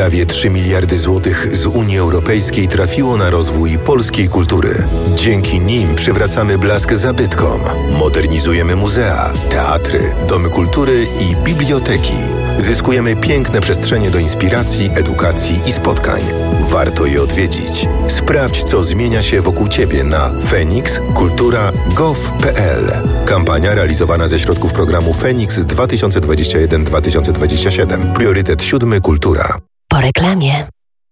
Prawie 3 miliardy złotych z Unii Europejskiej trafiło na rozwój polskiej kultury. Dzięki nim przywracamy blask zabytkom, modernizujemy muzea, teatry, domy kultury i biblioteki. Zyskujemy piękne przestrzenie do inspiracji, edukacji i spotkań. Warto je odwiedzić. Sprawdź, co zmienia się wokół Ciebie na fenixkultura.gov.pl. Kampania realizowana ze środków programu Feniks 2021-2027. Priorytet 7. Kultura. Po reklamie.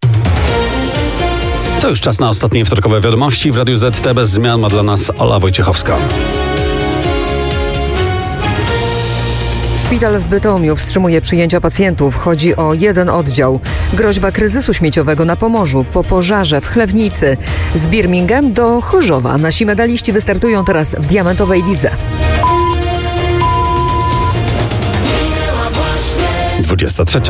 To już czas na ostatnie wtorkowe wiadomości. W Radiu ZT bez zmian ma dla nas Ola Wojciechowska. Szpital w Bytomiu wstrzymuje przyjęcia pacjentów. Chodzi o jeden oddział. Groźba kryzysu śmieciowego na Pomorzu po pożarze w Chlewnicy. Z Birmingham do Chorzowa. Nasi medaliści wystartują teraz w diamentowej lidze. 23.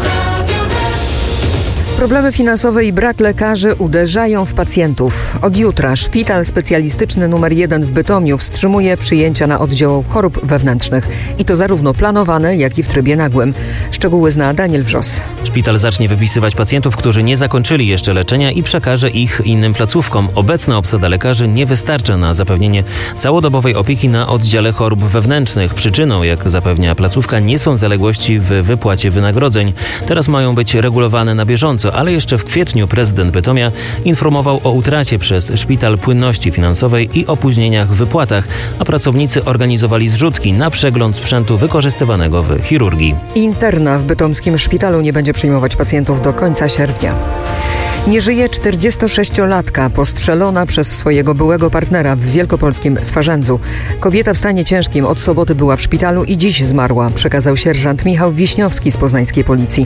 Problemy finansowe i brak lekarzy uderzają w pacjentów. Od jutra szpital specjalistyczny nr 1 w Bytomiu wstrzymuje przyjęcia na oddział chorób wewnętrznych. I to zarówno planowane, jak i w trybie nagłym. Szczegóły zna Daniel Wrzos. Szpital zacznie wypisywać pacjentów, którzy nie zakończyli jeszcze leczenia i przekaże ich innym placówkom. Obecna obsada lekarzy nie wystarcza na zapewnienie całodobowej opieki na oddziale chorób wewnętrznych. Przyczyną, jak zapewnia placówka, nie są zaległości w wypłacie wynagrodzeń. Teraz mają być regulowane na bieżąco, ale jeszcze w kwietniu prezydent Bytomia informował o utracie przez szpital płynności finansowej i opóźnieniach w wypłatach, a pracownicy organizowali zrzutki na przegląd sprzętu wykorzystywanego w chirurgii. Interna w bytomskim szpitalu nie będzie przyjmować pacjentów do końca sierpnia. Nie żyje 46-latka postrzelona przez swojego byłego partnera w wielkopolskim Swarzędzu. Kobieta w stanie ciężkim od soboty była w szpitalu i dziś zmarła, przekazał sierżant Michał Wiśniowski z poznańskiej policji.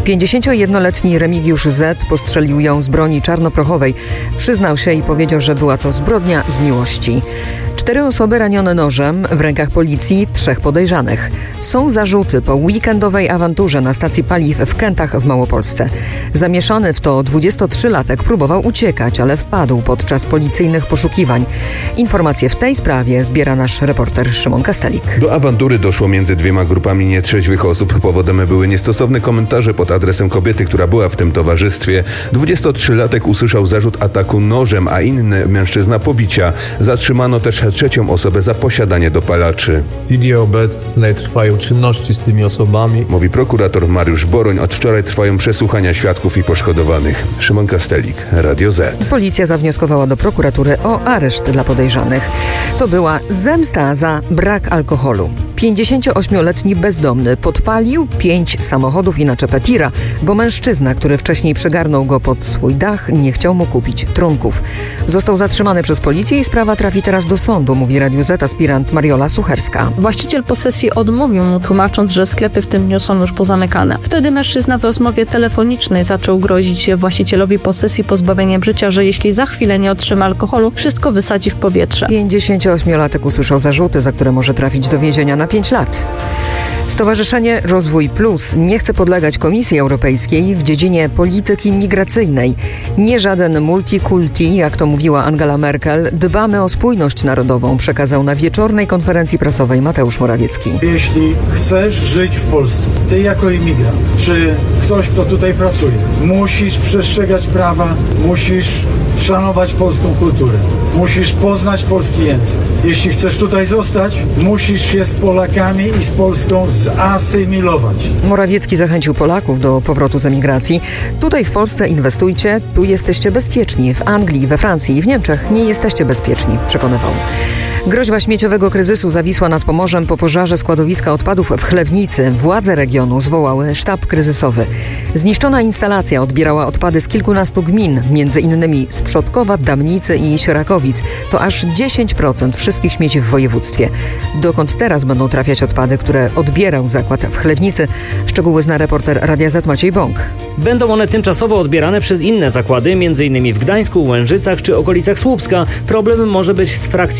51-letni Remigiusz Z. postrzelił ją z broni czarnoprochowej. Przyznał się i powiedział, że była to zbrodnia z miłości. 4 osoby ranione nożem, w rękach policji 3 podejrzanych. Są zarzuty po weekendowej awanturze na stacji paliw w Kętach w Małopolsce. Zamieszany w to 23-latek próbował uciekać, ale wpadł podczas policyjnych poszukiwań. Informacje w tej sprawie zbiera nasz reporter Szymon Kastelik. Do awantury doszło między 2 grupami nietrzeźwych osób. Powodem były niestosowne komentarze pod adresem kobiety, która była w tym towarzystwie. 23-latek usłyszał zarzut ataku nożem, a inny mężczyzna pobicia. Zatrzymano też 3. osobę za posiadanie dopalaczy. W chwili obecnej trwają czynności z tymi osobami. Mówi prokurator Mariusz Boroń. Od wczoraj trwają przesłuchania świadków i poszkodowanych. Szymon Kastelik, Radio Z. Policja zawnioskowała do prokuratury o areszt dla podejrzanych. To była zemsta za brak alkoholu. 58-letni bezdomny podpalił 5 samochodów i naczepę tira, bo mężczyzna, który wcześniej przygarnął go pod swój dach, nie chciał mu kupić trunków. Został zatrzymany przez policję i sprawa trafi teraz do sądu, mówi Radiu Z aspirant Mariola Sucherska. Właściciel posesji odmówił mu, tłumacząc, że sklepy w tym dniu są już pozamykane. Wtedy mężczyzna w rozmowie telefonicznej zaczął grozić właścicielowi posesji pozbawieniem życia, że jeśli za chwilę nie otrzyma alkoholu, wszystko wysadzi w powietrze. 58-latek usłyszał zarzuty, za które może trafić do więzienia na 5 lat. Stowarzyszenie Rozwój Plus nie chce podlegać Komisji Europejskiej w dziedzinie polityki migracyjnej. Nie żaden multikulti, jak to mówiła Angela Merkel. Dbamy o spójność narodową, przekazał na wieczornej konferencji prasowej Mateusz Morawiecki. Jeśli chcesz żyć w Polsce, ty jako imigrant, czy ktoś, kto tutaj pracuje, musisz przestrzegać prawa, musisz szanować polską kulturę, musisz poznać polski język. Jeśli chcesz tutaj zostać, musisz się z Polakami i z Polską zasymilować. Morawiecki zachęcił Polaków do powrotu z emigracji. Tutaj w Polsce inwestujcie, tu jesteście bezpieczni. W Anglii, we Francji i w Niemczech nie jesteście bezpieczni, przekonywał. Groźba śmieciowego kryzysu zawisła nad Pomorzem po pożarze składowiska odpadów w Chlewnicy. Władze regionu zwołały sztab kryzysowy. Zniszczona instalacja odbierała odpady z kilkunastu gmin, między innymi z Przodkowa, Damnicy i Sierakowic. To aż 10% wszystkich śmieci w województwie. Dokąd teraz będą trafiać odpady, które odbierał zakład w Chlewnicy? Szczegóły zna reporter Radia Z Maciej Bąk. Będą one tymczasowo odbierane przez inne zakłady, m.in. w Gdańsku, Łężycach czy okolicach Słupska. Problem może być z frakcją bio,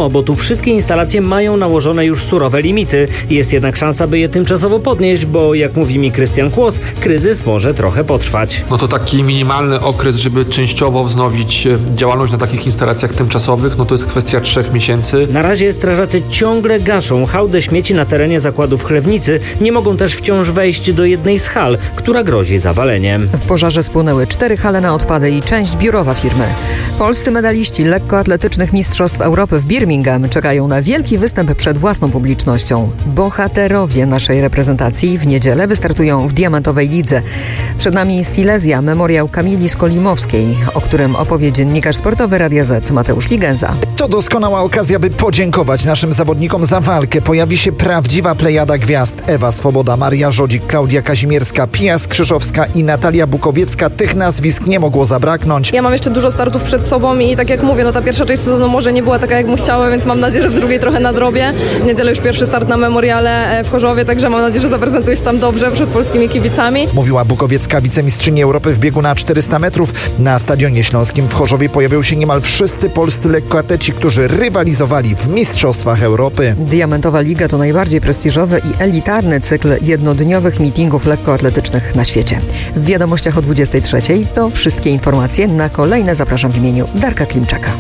trudno, bo tu wszystkie instalacje mają nałożone już surowe limity. Jest jednak szansa, by je tymczasowo podnieść, bo jak mówi mi Krystian Kłos, kryzys może trochę potrwać. No to taki minimalny okres, żeby częściowo wznowić działalność na takich instalacjach tymczasowych, no to jest kwestia 3 miesięcy. Na razie strażacy ciągle gaszą hałdę śmieci na terenie zakładów Chlewnicy. Nie mogą też wciąż wejść do jednej z hal, która grozi zawaleniem. W pożarze spłonęły 4 hale na odpady i część biurowa firmy. Polscy medaliści lekkoatletycznych Mistrzostw Europy w Birmingham czekają na wielki występ przed własną publicznością. Bohaterowie naszej reprezentacji w niedzielę wystartują w diamentowej lidze. Przed nami Silesia, memoriał Kamili Skolimowskiej, o którym opowie dziennikarz sportowy Radia Z Mateusz Ligenza. To doskonała okazja, by podziękować naszym zawodnikom za walkę. Pojawi się prawdziwa plejada gwiazd. Ewa Swoboda, Maria Żodzik, Klaudia Kazimierska, Pia Skrzyżowska i Natalia Bukowiecka. Tych nazwisk nie mogło zabraknąć. Ja mam jeszcze dużo startów przed sobą i tak jak mówię, ta pierwsza część sezonu może nie była taka, jak bym chciała, więc mam nadzieję, że w drugiej trochę nadrobię. W niedzielę już pierwszy start na memoriale w Chorzowie, także mam nadzieję, że zaprezentuję się tam dobrze przed polskimi kibicami. Mówiła Bukowiecka, wicemistrzyni Europy w biegu na 400 metrów. Na Stadionie Śląskim w Chorzowie pojawią się niemal wszyscy polscy lekkoatleci, którzy rywalizowali w Mistrzostwach Europy. Diamentowa Liga to najbardziej prestiżowy i elitarny cykl jednodniowych meetingów lekkoatletycznych na świecie. W wiadomościach o 23:00 to wszystkie informacje. Na kolejne zapraszam w imieniu Darka Klimczaka.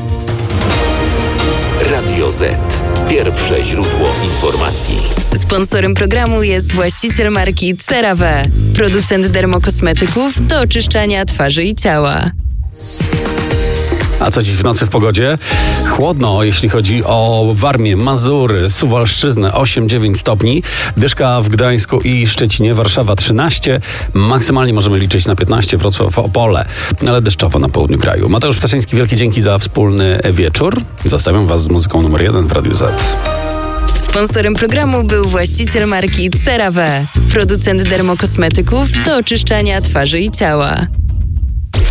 Radio Z. Pierwsze źródło informacji. Sponsorem programu jest właściciel marki CeraVe, producent dermokosmetyków do oczyszczania twarzy i ciała. A co dziś w nocy w pogodzie? Chłodno, jeśli chodzi o Warmię, Mazury, Suwalszczyznę 8-9 stopni. Dyszka w Gdańsku i Szczecinie, Warszawa 13. Maksymalnie możemy liczyć na 15, Wrocław, Opole, ale deszczowo na południu kraju. Mateusz Ptaszyński, wielkie dzięki za wspólny wieczór. Zostawiam Was z muzyką numer 1 w Radiu Z. Sponsorem programu był właściciel marki CeraVe, producent dermokosmetyków do oczyszczania twarzy i ciała.